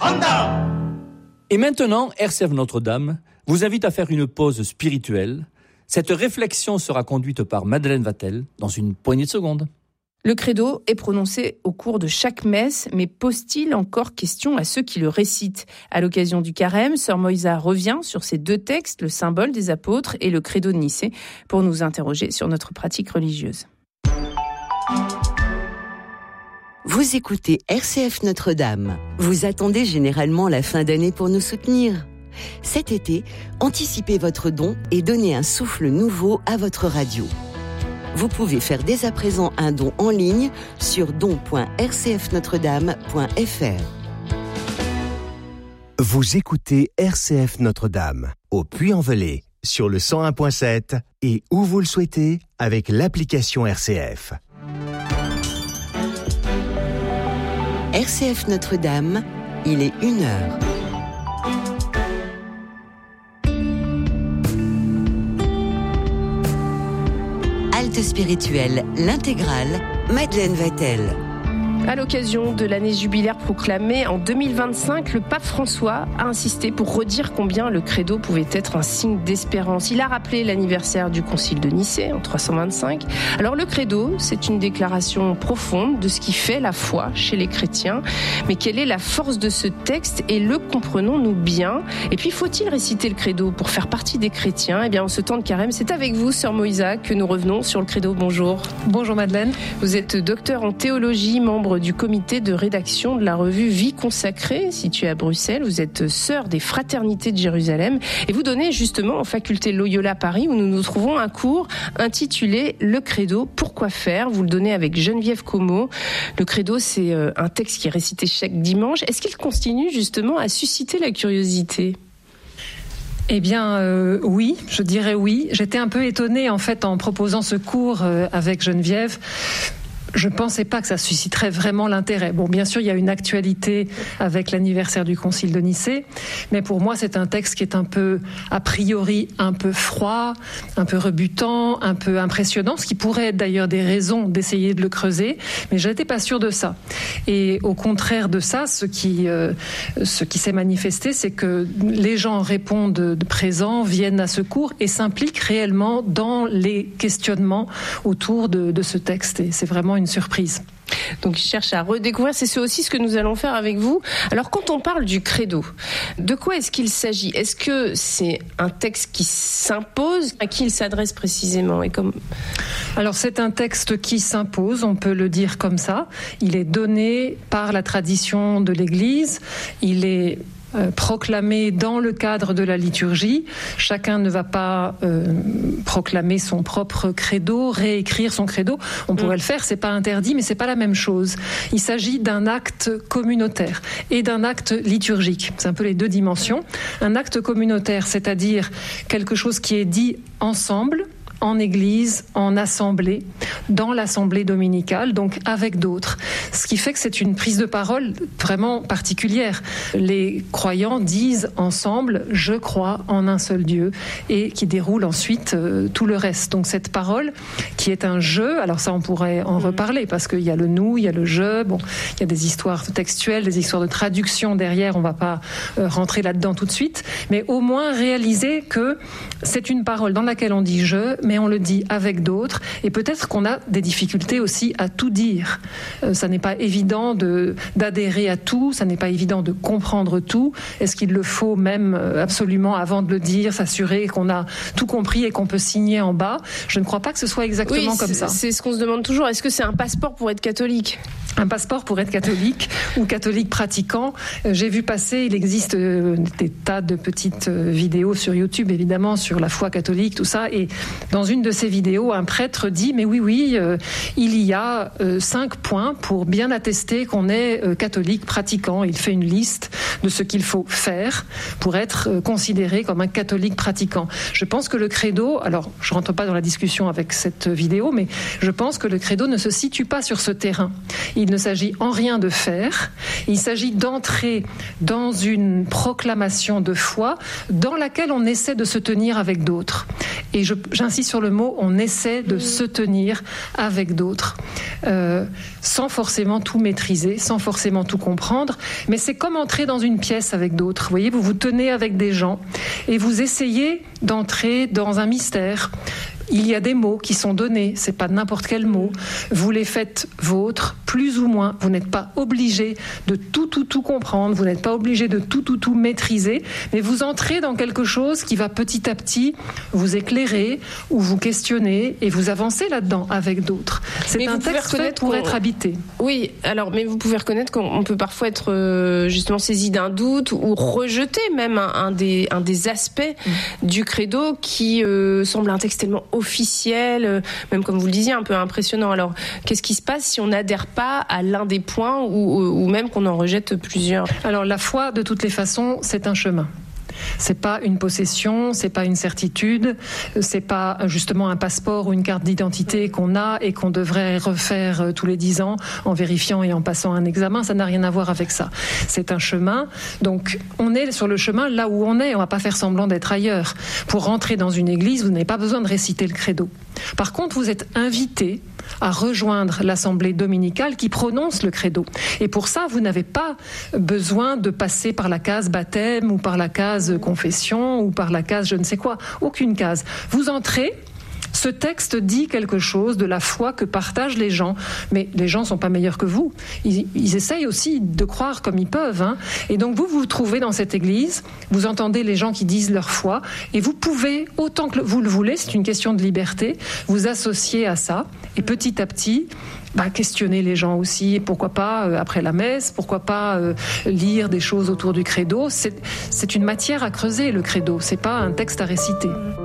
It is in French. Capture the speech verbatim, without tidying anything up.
Honda. Et maintenant, R C F Notre-Dame vous invite à faire une pause spirituelle. Cette réflexion sera conduite par Madeleine Vatel dans une poignée de secondes. Le credo est prononcé au cours de chaque messe, mais pose-t-il encore question à ceux qui le récitent ? À l'occasion du carême, sœur Moïsa revient sur ces deux textes, le symbole des apôtres et le credo de Nicée, pour nous interroger sur notre pratique religieuse. Vous écoutez R C F Notre-Dame. Vous attendez généralement la fin d'année pour nous soutenir. Cet été, anticipez votre don et donnez un souffle nouveau à votre radio. Vous pouvez faire dès à présent un don en ligne sur don point r c f notre dame point f r. Vous écoutez R C F Notre-Dame, au Puy-en-Velay, sur le cent un virgule sept et où vous le souhaitez avec l'application R C F. R C F Notre-Dame, il est une heure. Halte spirituelle, l'intégrale, Madeleine Vatel. À l'occasion de l'année jubilaire proclamée en deux mille vingt-cinq, le pape François a insisté pour redire combien le credo pouvait être un signe d'espérance. Il a rappelé l'anniversaire du concile de Nicée en trois cent vingt-cinq. Alors le credo, c'est une déclaration profonde de ce qui fait la foi chez les chrétiens. Mais quelle est la force de ce texte et le comprenons-nous bien ? Et puis faut-il réciter le credo pour faire partie des chrétiens ? Eh bien en ce temps de carême, c'est avec vous, sœur Moïsa, que nous revenons sur le credo. Bonjour. Bonjour Madeleine. Vous êtes docteur en théologie, membre du comité de rédaction de la revue Vie consacrée, située à Bruxelles. Vous êtes sœur des Fraternités de Jérusalem et vous donnez justement en faculté Loyola Paris, où nous nous trouvons, un cours intitulé Le Credo, pourquoi faire ? Vous le donnez avec Geneviève Como. Le Credo, c'est un texte qui est récité chaque dimanche. Est-ce qu'il continue justement à susciter la curiosité ? Eh bien, euh, oui, je dirais oui. J'étais un peu étonnée, en fait, en proposant ce cours euh, avec Geneviève. Je ne pensais pas que ça susciterait vraiment l'intérêt. Bon, bien sûr, il y a une actualité avec l'anniversaire du Concile de Nicée, mais pour moi, c'est un texte qui est un peu, a priori, un peu froid, un peu rebutant, un peu impressionnant, ce qui pourrait être d'ailleurs des raisons d'essayer de le creuser, mais je n'étais pas sûre de ça. Et au contraire de ça, ce qui, euh, ce qui s'est manifesté, c'est que les gens répondent de présent, viennent à ce cours et s'impliquent réellement dans les questionnements autour de, de ce texte. Et c'est vraiment une une surprise. Donc, je cherche à redécouvrir. C'est aussi ce que nous allons faire avec vous. Alors, quand on parle du credo, de quoi est-ce qu'il s'agit ? Est-ce que c'est un texte qui s'impose ? À qui il s'adresse précisément ? Et comme... Alors, c'est un texte qui s'impose, on peut le dire comme ça. Il est donné par la tradition de l'Église. Il est Euh, proclamé dans le cadre de la liturgie. Chacun ne va pas euh, proclamer son propre credo, réécrire son credo. On pourrait mmh. le faire, c'est pas interdit, mais c'est pas la même chose. Il s'agit d'un acte communautaire et d'un acte liturgique. C'est un peu les deux dimensions. Un acte communautaire, c'est-à-dire quelque chose qui est dit ensemble, en église, en assemblée, dans l'assemblée dominicale, donc avec d'autres. Ce qui fait que c'est une prise de parole vraiment particulière. Les croyants disent ensemble « je crois en un seul Dieu » et qui déroule ensuite euh, tout le reste. Donc cette parole qui est un jeu, alors ça on pourrait en reparler parce qu'il y a le nous, il y a le je, bon, il y a des histoires textuelles, des histoires de traduction derrière, on ne va pas euh, rentrer là-dedans tout de suite, mais au moins réaliser que c'est une parole dans laquelle on dit « je », mais on le dit avec d'autres, et peut-être qu'on a des difficultés aussi à tout dire. Euh, ça n'est pas évident de, d'adhérer à tout, ça n'est pas évident de comprendre tout. Est-ce qu'il le faut même absolument, avant de le dire, s'assurer qu'on a tout compris et qu'on peut signer en bas ? Je ne crois pas que ce soit exactement oui, comme ça. C'est ce qu'on se demande toujours. Est-ce que c'est un passeport pour être catholique ? Un passeport pour être catholique ou catholique pratiquant. Euh, j'ai vu passer, il existe euh, des tas de petites euh, vidéos sur YouTube, évidemment, sur la foi catholique, tout ça, et dans une de ces vidéos, un prêtre dit « mais oui, oui, euh, il y a euh, cinq points pour bien attester qu'on est euh, catholique pratiquant ». Il fait une liste de ce qu'il faut faire pour être euh, considéré comme un catholique pratiquant. Je pense que le credo, alors je ne rentre pas dans la discussion avec cette vidéo, mais je pense que le credo ne se situe pas sur ce terrain. Il ne s'agit en rien de faire, il s'agit d'entrer dans une proclamation de foi dans laquelle on essaie de se tenir avec d'autres. Et je, j'insiste sur le mot, on essaie de se tenir avec d'autres, euh, sans forcément tout maîtriser, sans forcément tout comprendre, mais c'est comme entrer dans une une pièce avec d'autres. Vous voyez, vous vous tenez avec des gens et vous essayez d'entrer dans un mystère. Il y a des mots qui sont donnés, c'est pas n'importe quel mot. Vous les faites vôtres, plus ou moins. Vous n'êtes pas obligé de tout, tout, tout comprendre. Vous n'êtes pas obligé de tout, tout, tout maîtriser. Mais vous entrez dans quelque chose qui va petit à petit vous éclairer ou vous questionner et vous avancez là-dedans avec d'autres. C'est mais un texte fait pour être habité. Oui, alors, mais vous pouvez reconnaître qu'on peut parfois être euh, justement saisi d'un doute ou rejeter même un, un, des, un des aspects mmh. du credo qui euh, semble un texte tellement officiel, même comme vous le disiez, un peu impressionnant. Alors, qu'est-ce qui se passe si on n'adhère pas à l'un des points ou, ou même qu'on en rejette plusieurs ? Alors, la foi, de toutes les façons, c'est un chemin. C'est pas une possession, c'est pas une certitude, c'est pas justement un passeport ou une carte d'identité qu'on a et qu'on devrait refaire tous les dix ans en vérifiant et en passant un examen. Ça n'a rien à voir avec ça. C'est un chemin. Donc, on est sur le chemin là où on est. On va pas faire semblant d'être ailleurs. Pour rentrer dans une église, vous n'avez pas besoin de réciter le credo. Par contre, vous êtes invité à rejoindre l'assemblée dominicale qui prononce le credo. Et pour ça, vous n'avez pas besoin de passer par la case baptême ou par la case confession ou par la case je ne sais quoi. Aucune case. Vous entrez. Ce texte dit quelque chose de la foi que partagent les gens. Mais les gens ne sont pas meilleurs que vous. Ils, ils essayent aussi de croire comme ils peuvent. Hein. Et donc vous vous trouvez dans cette église, vous entendez les gens qui disent leur foi, et vous pouvez, autant que vous le voulez, c'est une question de liberté, vous associer à ça. Et petit à petit, bah, questionner les gens aussi. Pourquoi pas euh, après la messe, pourquoi pas euh, lire des choses autour du credo. C'est, c'est une matière à creuser, le credo. C'est pas un texte à réciter.